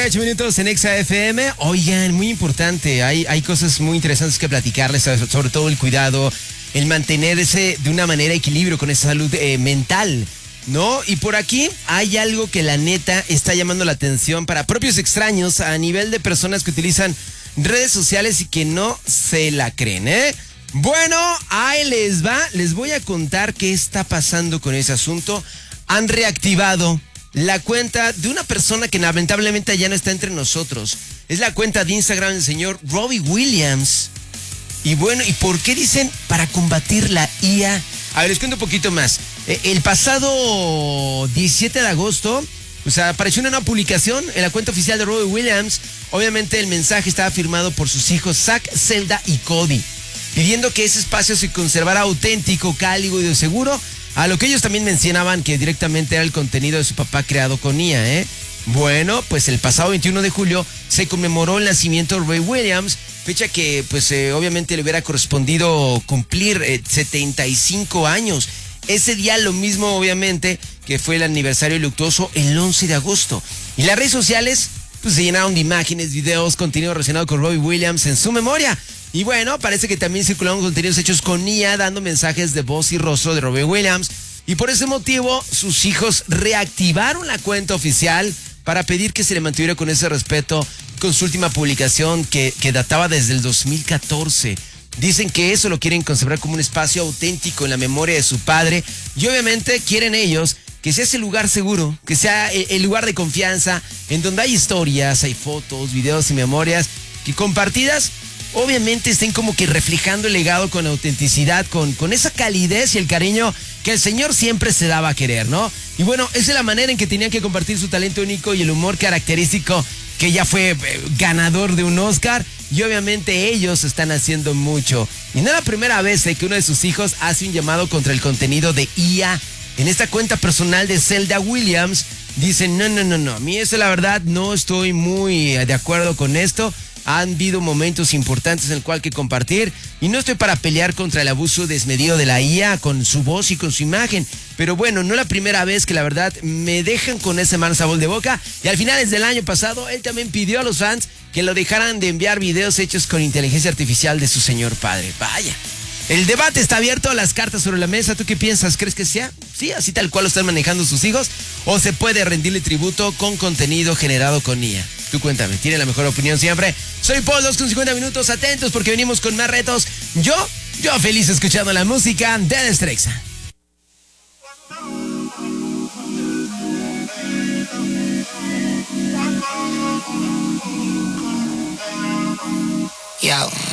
8 minutos en Exa FM. Oigan, muy importante, hay cosas muy interesantes que platicarles, sobre todo el cuidado, el mantenerse de una manera equilibrio con esa salud mental, ¿no? Y por aquí hay algo que la neta está llamando la atención para propios extraños a nivel de personas que utilizan redes sociales y que no se la creen, ¿eh? Bueno, ahí les va, les voy a contar qué está pasando con ese asunto. Han reactivado la cuenta de una persona que lamentablemente ya no está entre nosotros. Es la cuenta de Instagram del señor Robbie Williams. Y bueno, ¿y por qué dicen? Para combatir la IA. A ver, les cuento un poquito más. El pasado 17 de agosto, apareció una nueva publicación en la cuenta oficial de Robbie Williams. Obviamente el mensaje estaba firmado por sus hijos Zach, Zelda y Cody, pidiendo que ese espacio se conservara auténtico, cálido y de seguro, a lo que ellos también mencionaban que directamente era el contenido de su papá creado con IA, ¿eh? Bueno, pues el pasado 21 de julio se conmemoró el nacimiento de Robbie Williams, fecha que obviamente le hubiera correspondido cumplir 75 años. Ese día lo mismo obviamente que fue el aniversario luctuoso el 11 de agosto. Y las redes sociales se llenaron de imágenes, videos, contenido relacionado con Robbie Williams en su memoria. Y bueno, parece que también circularon contenidos hechos con IA, dando mensajes de voz y rostro de Robbie Williams. Y por ese motivo, sus hijos reactivaron la cuenta oficial para pedir que se le mantuviera con ese respeto con su última publicación que databa desde el 2014. Dicen que eso lo quieren conservar como un espacio auténtico en la memoria de su padre. Y obviamente quieren ellos que sea ese lugar seguro, que sea el lugar de confianza, en donde hay historias, hay fotos, videos y memorias que compartidas obviamente estén como que reflejando el legado con autenticidad, con esa calidez y el cariño que el señor siempre se daba a querer, ¿no? Y bueno, esa es la manera en que tenían que compartir su talento único y el humor característico, que ya fue ganador de un Oscar. Y obviamente ellos están haciendo mucho. Y no es la primera vez que uno de sus hijos hace un llamado contra el contenido de IA. En esta cuenta personal de Zelda Williams, dicen, no, a mí eso la verdad no estoy muy de acuerdo con esto. Han habido momentos importantes en el cual que compartir y no estoy para pelear contra el abuso desmedido de la IA con su voz y con su imagen, pero bueno, no es la primera vez que la verdad me dejan con ese mal sabor de boca. Y al finales del año pasado él también pidió a los fans que lo dejaran de enviar videos hechos con inteligencia artificial de su señor padre. Vaya, el debate está abierto, las cartas sobre la mesa. ¿Tú qué piensas? ¿Crees que sea? ¿Sí? ¿Así tal cual lo están manejando sus hijos? ¿O se puede rendirle tributo con contenido generado con IA? Tú cuéntame, tiene la mejor opinión siempre. Soy Paul, 2:50 minutos, atentos porque venimos con más retos. Yo feliz escuchando la música de Destrexa. Yo.